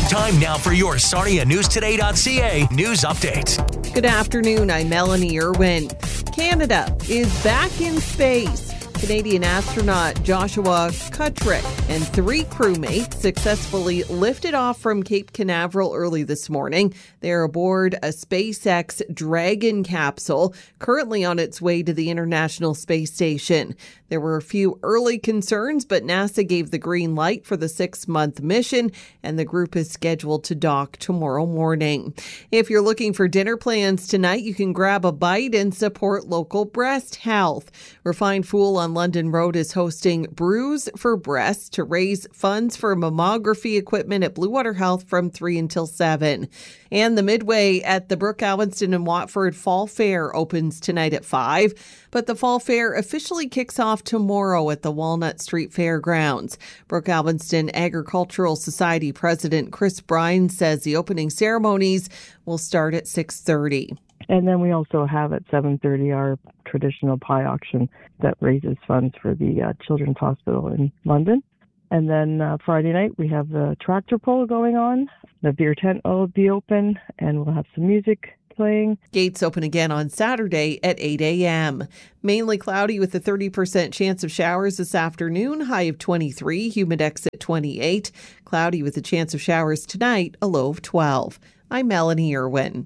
Time now for your SarniaNewsToday.ca news update. Good afternoon. I'm Melanie Irwin. Canada is back in space. Canadian astronaut Joshua Kutrick and 3 crewmates successfully lifted off from Cape Canaveral early this morning. They're aboard a SpaceX Dragon capsule, currently on its way to the International Space Station. There were a few early concerns, but NASA gave the green light for the 6-month mission, and the group is scheduled to dock tomorrow morning. If you're looking for dinner plans tonight, you can grab a bite and support local breast health. Refined Fool on London Road is hosting Brews for Breasts to raise funds for mammography equipment at Blue Water Health from 3 until 7. And the Midway at the Brooke Alwinston and Watford Fall Fair opens tonight at 5. But the Fall Fair officially kicks off tomorrow at the Walnut Street Fairgrounds. Brooke Alwinston Agricultural Society President Chris Bryan says the opening ceremonies will start at 6:30. And then we also have at 7:30 our traditional pie auction that raises funds for the Children's Hospital in London. And then Friday night we have the tractor pull going on. The beer tent will be open and we'll have some music playing. Gates open again on Saturday at 8 a.m. Mainly cloudy with a 30% chance of showers this afternoon, high of 23, humidex at 28. Cloudy with a chance of showers tonight, a low of 12. I'm Melanie Irwin.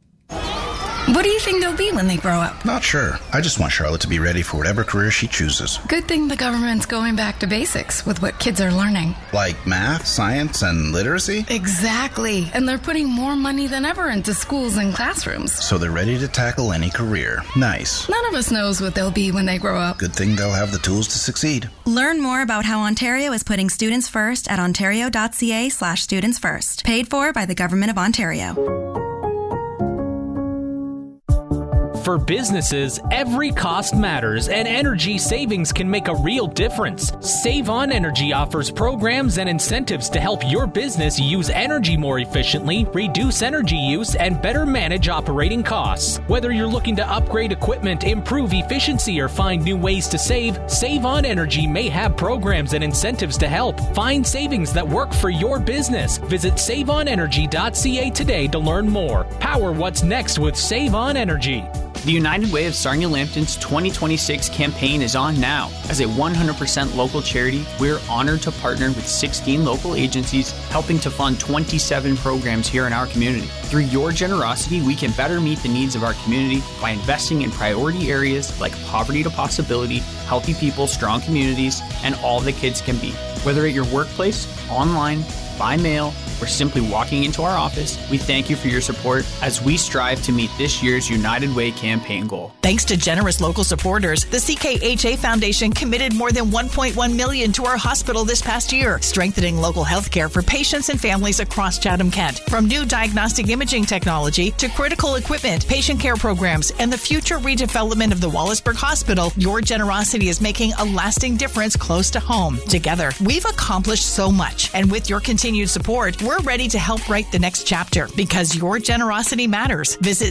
What do you think they'll be when they grow up? Not sure. I just want Charlotte to be ready for whatever career she chooses. Good thing the government's going back to basics with what kids are learning. Like math, science, and literacy? Exactly. And they're putting more money than ever into schools and classrooms. So they're ready to tackle any career. Nice. None of us knows what they'll be when they grow up. Good thing they'll have the tools to succeed. Learn more about how Ontario is putting students first at ontario.ca/students first. Paid for by the Government of Ontario. For businesses, every cost matters, and energy savings can make a real difference. Save On Energy offers programs and incentives to help your business use energy more efficiently, reduce energy use, and better manage operating costs. Whether you're looking to upgrade equipment, improve efficiency, or find new ways to save, Save On Energy may have programs and incentives to help. Find savings that work for your business. Visit SaveOnEnergy.ca today to learn more. Power what's next with Save On Energy. The United Way of Sarnia Lambton's 2026 campaign is on now. As a 100% local charity, we're honored to partner with 16 local agencies helping to fund 27 programs here in our community. Through your generosity, we can better meet the needs of our community by investing in priority areas like poverty to possibility, healthy people, strong communities, and all that kids can be. Whether at your workplace, online, by mail, or simply walking into our office, we thank you for your support as we strive to meet this year's United Way campaign goal. Thanks to generous local supporters, the CKHA Foundation committed more than $1.1 million to our hospital this past year, strengthening local health care for patients and families across Chatham-Kent. From new diagnostic imaging technology to critical equipment, patient care programs, and the future redevelopment of the Wallaceburg Hospital, your generosity is making a lasting difference close to home. Together, we've accomplished so much, and with your continued support, we're ready to help write the next chapter because your generosity matters. Visit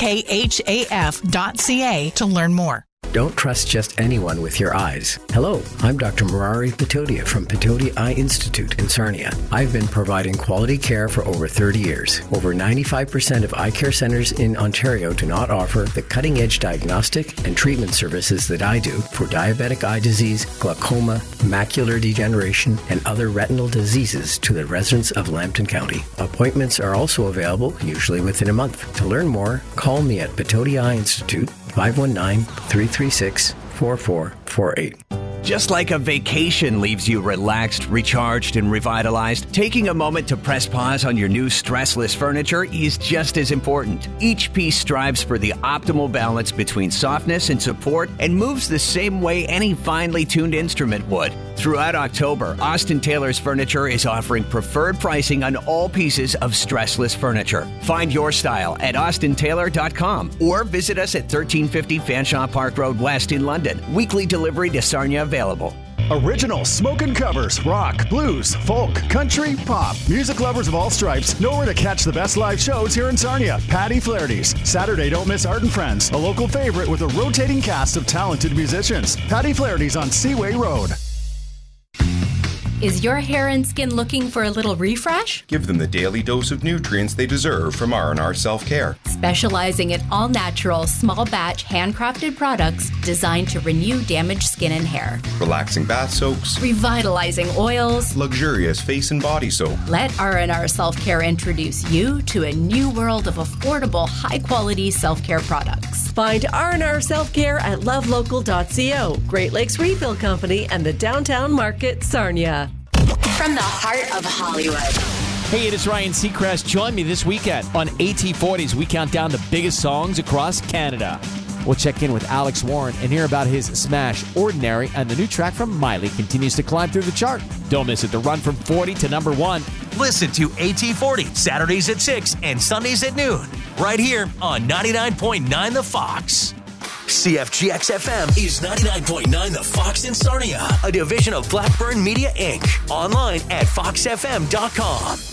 ckhaf.ca to learn more. Don't trust just anyone with your eyes. Hello, I'm Dr. Murari Patodia from Patodia Eye Institute in Sarnia. I've been providing quality care for over 30 years. Over 95% of eye care centers in Ontario do not offer the cutting-edge diagnostic and treatment services that I do for diabetic eye disease, glaucoma, macular degeneration, and other retinal diseases to the residents of Lambton County. Appointments are also available, usually within a month. To learn more, call me at Patodia Eye Institute, 519-336-4448. Just like a vacation leaves you relaxed, recharged, and revitalized, taking a moment to press pause on your new stressless furniture is just as important. Each piece strives for the optimal balance between softness and support and moves the same way any finely tuned instrument would. Throughout October, Austin Taylor's Furniture is offering preferred pricing on all pieces of stressless furniture. Find your style at austintaylor.com or visit us at 1350 Fanshawe Park Road West in London. Weekly delivery to Sarnia available. Original smokin' covers, rock, blues, folk, country, pop. Music lovers of all stripes know where to catch the best live shows here in Sarnia. Patty Flaherty's. Saturday, don't miss Art and Friends, a local favorite with a rotating cast of talented musicians. Patty Flaherty's on Seaway Road. Is your hair and skin looking for a little refresh? Give them the daily dose of nutrients they deserve from R&R Self-Care. Specializing in all-natural, small-batch, handcrafted products designed to renew damaged skin and hair. Relaxing bath soaks. Revitalizing oils. Luxurious face and body soap. Let R&R Self-Care introduce you to a new world of affordable, high-quality self-care products. Find R&R Self-Care at lovelocal.co, Great Lakes Refill Company, and the Downtown Market, Sarnia. From the heart of Hollywood. Hey, it is Ryan Seacrest. Join me this weekend on AT40s. We count down the biggest songs across Canada. We'll check in with Alex Warren and hear about his smash, Ordinary, and the new track from Miley continues to climb through the chart. Don't miss it, the run from 40 to number 1. Listen to AT40 Saturdays at 6 and Sundays at noon, right here on 99.9 The Fox. CFGX-FM is 99.9 The Fox in Sarnia, a division of Blackburn Media, Inc. Online at foxfm.com.